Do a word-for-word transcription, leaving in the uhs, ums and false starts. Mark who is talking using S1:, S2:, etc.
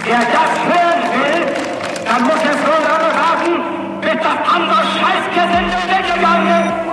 S1: Wer das hören will, dann muss es so lange warten, bis das andere Scheißgesinde weggegangen ist.